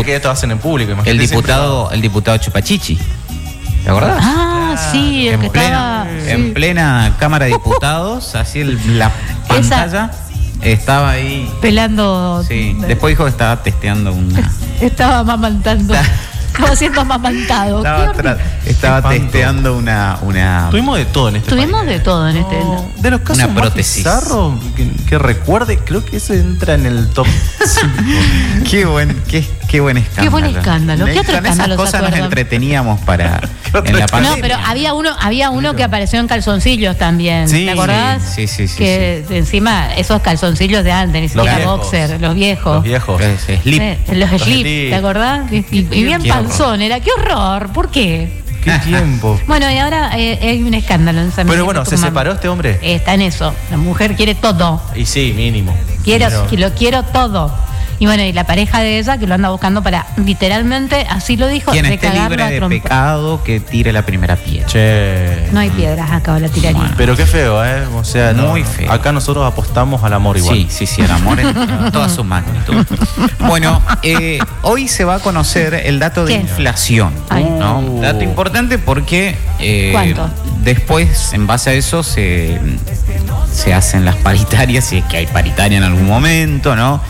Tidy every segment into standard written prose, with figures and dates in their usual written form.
que esto hacen en público. El diputado Chupachichi. ¿Te acordás? Ah, sí, el que estaba... En plena Cámara de Diputados, así la pantalla, estaba ahí... Pelando... Sí, después dijo que estaba testeando una... Estaba amamantando. Estaba siendo amamantado. Estaba testeando una... Tuvimos de todo en este país. Tuvimos de todo en este... De los casos más bizarros que recuerde, creo que ese entra en el top 5. Qué buen escándalo. Qué buen escándalo. ¿Qué otro escándalo? Esas cosas nos entreteníamos para en la pandemia. No, pero había uno que apareció en calzoncillos también. Sí, ¿te acordás? Sí. Que encima, esos calzoncillos de antes, ni siquiera boxer, los viejos. Los viejos. Los slip, ¿te acordás? Y bien panzón, era. ¡Qué horror! ¿Por qué? ¡Qué tiempo! Bueno, y ahora hay un escándalo en San Miguel. Pero bueno, ¿se separó este hombre? Está en eso. La mujer quiere todo. Y sí, mínimo. Lo quiero todo. Y bueno, y la pareja de ella que lo anda buscando para, literalmente, así lo dijo, quien esté libre de pecado, que tire la primera piedra. Che. No hay piedras acá, la tiraría. Bueno. Pero qué feo, ¿eh? O sea, muy feo. Acá nosotros apostamos al amor igual. Sí, al amor en toda su magnitud. Bueno, hoy se va a conocer el dato de inflación. ¿No? Dato importante porque ¿cuánto? Después, en base a eso, se hacen las paritarias, si es que hay paritaria en algún momento, ¿no?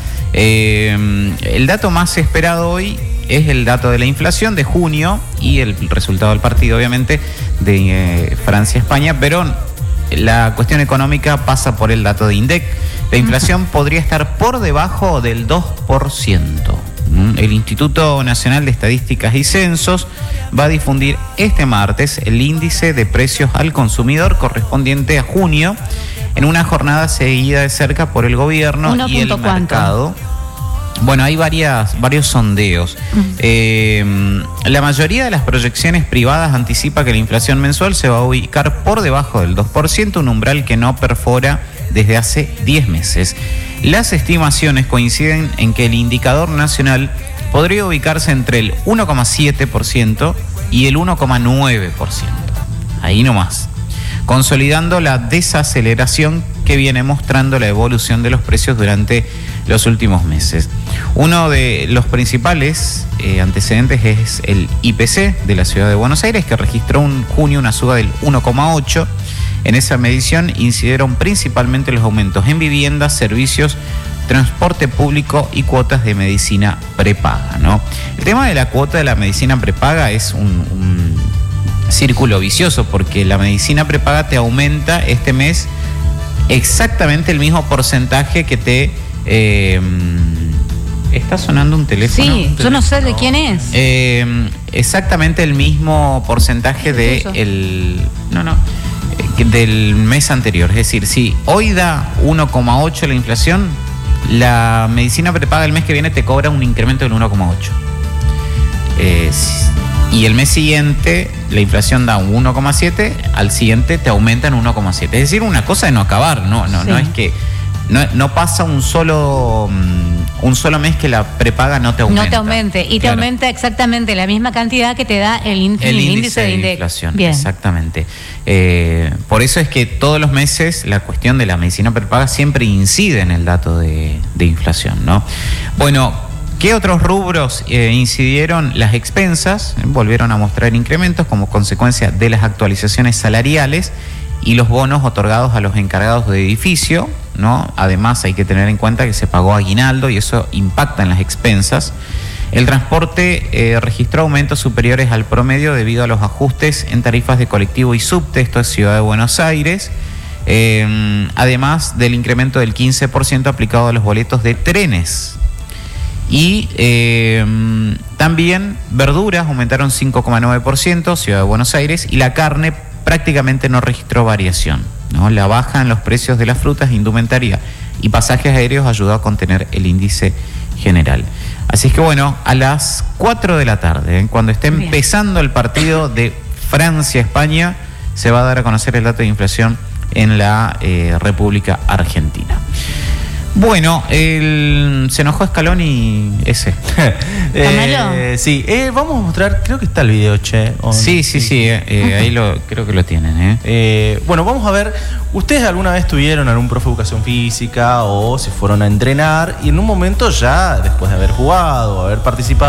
El dato más esperado hoy es el dato de la inflación de junio y el resultado del partido, obviamente, de Francia-España, pero la cuestión económica pasa por el dato de INDEC. La inflación podría estar por debajo del 2%. El Instituto Nacional de Estadísticas y Censos va a difundir este martes el índice de precios al consumidor correspondiente a junio, en una jornada seguida de cerca por el gobierno y el mercado. Bueno, hay varios sondeos. La mayoría de las proyecciones privadas anticipa que la inflación mensual se va a ubicar por debajo del 2%, un umbral que no perfora desde hace 10 meses. Las estimaciones coinciden en que el indicador nacional podría ubicarse entre el 1,7% y el 1,9%. Ahí nomás, consolidando la desaceleración que viene mostrando la evolución de los precios durante los últimos meses. Uno de los principales antecedentes es el IPC de la ciudad de Buenos Aires, que registró en junio una suba del 1,8%. En esa medición incidieron principalmente los aumentos en viviendas, servicios, transporte público y cuotas de medicina prepaga, ¿no? El tema de la cuota de la medicina prepaga es un círculo vicioso, porque la medicina prepaga te aumenta este mes exactamente el mismo porcentaje que te... ¿Está sonando un teléfono? Sí, yo no sé de quién es. Exactamente el mismo porcentaje del mes anterior. Es decir, si hoy da 1,8 la inflación, la medicina prepaga el mes que viene te cobra un incremento del 1,8. Y el mes siguiente la inflación da un 1,7, al siguiente te aumenta en 1,7. Es decir, una cosa de no acabar, no es que no pasa un solo mes que la prepaga no te aumenta. No te aumente, y te aumenta exactamente la misma cantidad que te da el índice de INDEC. Inflación. Bien. Exactamente. Por eso es que todos los meses la cuestión de la medicina prepaga siempre incide en el dato de inflación, ¿no? Bueno, ¿qué otros rubros incidieron? Las expensas volvieron a mostrar incrementos como consecuencia de las actualizaciones salariales y los bonos otorgados a los encargados de edificio, ¿no? Además, hay que tener en cuenta que se pagó aguinaldo y eso impacta en las expensas. El transporte registró aumentos superiores al promedio debido a los ajustes en tarifas de colectivo y subte, esto es Ciudad de Buenos Aires, además del incremento del 15% aplicado a los boletos de trenes. Y también verduras aumentaron 5,9%, Ciudad de Buenos Aires, y la carne prácticamente no registró variación, ¿no? La baja en los precios de las frutas, indumentaria y pasajes aéreos ayudó a contener el índice general. Así es que bueno, a las 4 de la tarde, cuando esté empezando el partido de Francia-España, se va a dar a conocer el dato de inflación en la República Argentina. Bueno, se enojó Scaloni ese. Sí, vamos a mostrar, creo que está el video, che. Sí, ahí creo que lo tienen. Bueno, vamos a ver, ¿ustedes alguna vez tuvieron algún profe de educación física o se fueron a entrenar y en un momento ya, después de haber jugado o haber participado,